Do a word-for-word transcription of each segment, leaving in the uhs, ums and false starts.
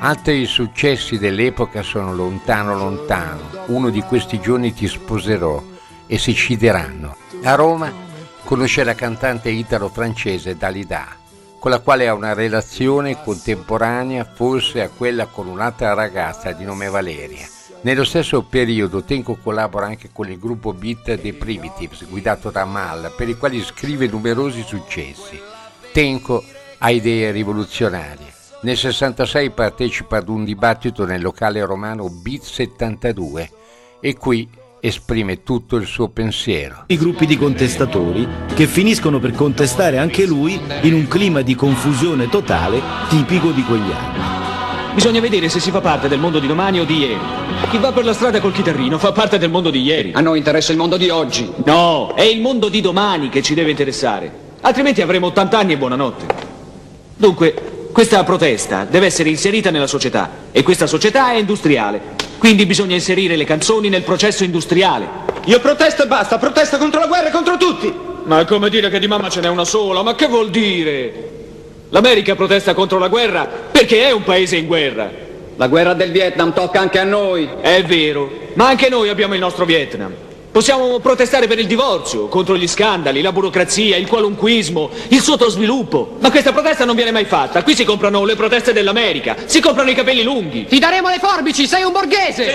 Altri successi dell'epoca sono Lontano lontano, Uno di questi giorni ti sposerò e Si uccideranno. A Roma conosce la cantante italo-francese Dalida, con la quale ha una relazione contemporanea forse a quella con un'altra ragazza di nome Valeria. Nello stesso periodo Tenco collabora anche con il gruppo beat dei Primitives, guidato da Mal, per i quali scrive numerosi successi. Tenco ha idee rivoluzionarie. Nel sessantasei partecipa ad un dibattito nel locale romano Beat settantadue e qui esprime tutto il suo pensiero. I gruppi di contestatori che finiscono per contestare anche lui in un clima di confusione totale tipico di quegli anni. Bisogna vedere se si fa parte del mondo di domani o di ieri. Chi va per la strada col chitarrino fa parte del mondo di ieri. A noi interessa il mondo di oggi. No, è il mondo di domani che ci deve interessare. Altrimenti avremo ottanta anni e buonanotte. Dunque, questa protesta deve essere inserita nella società e questa società è industriale. Quindi bisogna inserire le canzoni nel processo industriale. Io protesto e basta, protesto contro la guerra e contro tutti. Ma è come dire che di mamma ce n'è una sola, ma che vuol dire? L'America protesta contro la guerra perché è un paese in guerra. La guerra del Vietnam tocca anche a noi. È vero, ma anche noi abbiamo il nostro Vietnam. Possiamo protestare per il divorzio, contro gli scandali, la burocrazia, il qualunquismo, il sottosviluppo. Ma questa protesta non viene mai fatta. Qui si comprano le proteste dell'America, si comprano i capelli lunghi. Ti daremo le forbici, sei un borghese!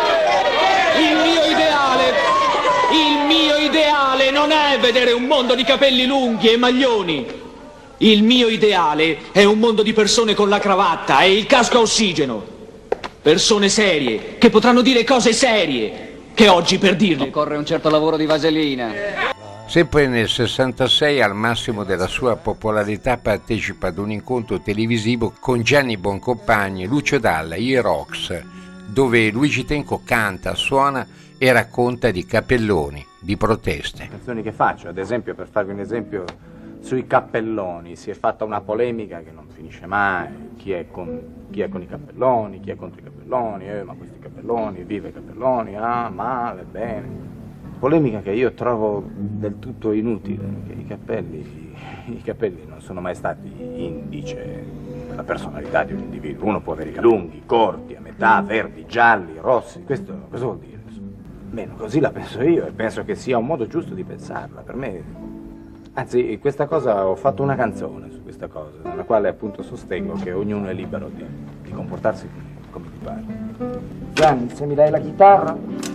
Il mio ideale, il mio ideale non è vedere un mondo di capelli lunghi e maglioni. Il mio ideale è un mondo di persone con la cravatta e il casco a ossigeno. Persone serie, che potranno dire cose serie. Che oggi per dirle occorre un certo lavoro di vaselina. Sempre nel sessantasei, al massimo della sua popolarità, partecipa ad un incontro televisivo con Gianni Boncompagni, Lucio Dalla, i Rocks, dove Luigi Tenco canta, suona e racconta di cappelloni, di proteste. Le canzoni che faccio, ad esempio, per farvi un esempio, sui cappelloni si è fatta una polemica che non finisce mai. Chi è con, chi è con i cappelloni, chi è contro i cappelloni, eh, ma questi cappelloni, viva i cappelloni, ah, male, bene. Polemica che io trovo del tutto inutile, perché i cappelli, i capelli non sono mai stati indice della personalità di un individuo. Uno può avere i capelli lunghi, corti, a metà, verdi, gialli, rossi, questo cosa vuol dire? Bene, così la penso io e penso che sia un modo giusto di pensarla. Per me, anzi, questa cosa, ho fatto una canzone su questa cosa, nella quale appunto sostengo che ognuno è libero di, di comportarsi come gli pare. Gianni, se mi dai la chitarra...